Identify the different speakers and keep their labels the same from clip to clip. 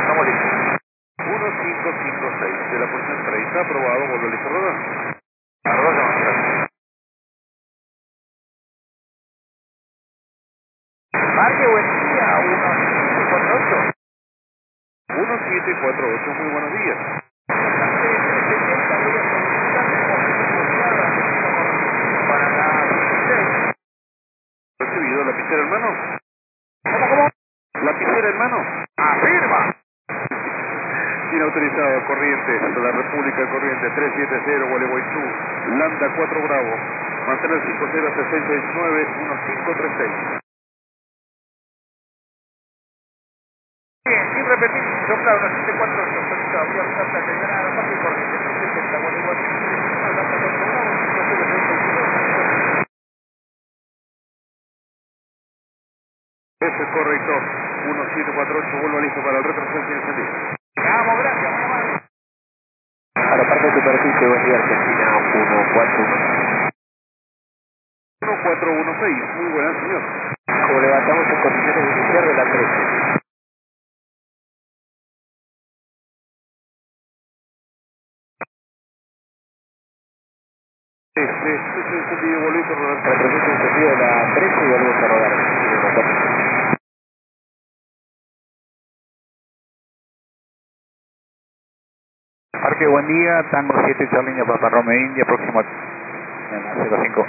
Speaker 1: estamos listos.
Speaker 2: 1556 de la posición 30, aprobado, vuelve listo a rodar.
Speaker 1: Arroba, gracias. Marque, buen día, 1748.
Speaker 2: 1748, muy buenos días.
Speaker 1: Para la 16.
Speaker 2: ¿Recibido lapicera en mano?
Speaker 1: ¿Cómo?
Speaker 2: ¿Lapicera en mano?
Speaker 1: Afirma.
Speaker 2: Tiene autorizado corriente de la República Corriente 370 Gualeguay Sur, Lambda 4 Bravo, mantener 50 hasta 669 1536.
Speaker 1: Bien, sin repetir, yo claro, 748, solicitado, voy a avisar la que viene a la parte de corriente, 370, Gualeguay Sur, Lambda 4 Bravo, 5069.
Speaker 2: Eso es correcto. 1748, vuelvo listo para el retroceso sin encendido.
Speaker 1: Vamos, gracias, muy amable.
Speaker 3: Aeroparque de superficie, buen día, Argentina
Speaker 2: 1416, muy buenas, señor.
Speaker 3: Como levantamos en condiciones de iniciar de la 13.
Speaker 2: Retroceso encendido, vuelvo listo a rodar.
Speaker 3: Retroceso encendido de la 13 y volvemos a rodar.
Speaker 1: Parque, buen día, Tango 7, Charlinha, Papa Romeo India, próximo a 05.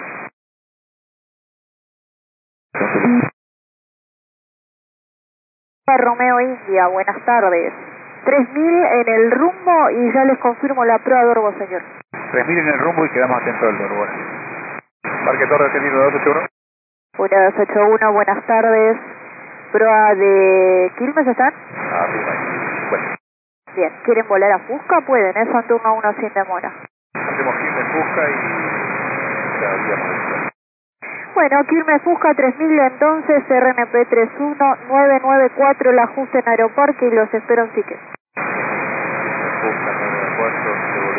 Speaker 4: Romeo India, buenas tardes. 3000 en el rumbo y ya les confirmo la prueba de orbo, señor.
Speaker 1: 3000 en el rumbo y quedamos atentos al Dorbo. Parque Torre, tenido 281.
Speaker 4: 1281, buenas tardes. Prueba de Quilmes, ¿están?
Speaker 1: Arriba, bueno.
Speaker 4: Bien, ¿quieren volar a Fusca? Pueden, es un turno 1 sin demora.
Speaker 1: Hacemos Quilmes, Fusca y ya habíamos hecho.
Speaker 4: Bueno, Quilmes Fusca 3000 entonces, RNP 31994, el ajuste en Aeroparque y los espero en Sique.
Speaker 1: Fusca, 9 4,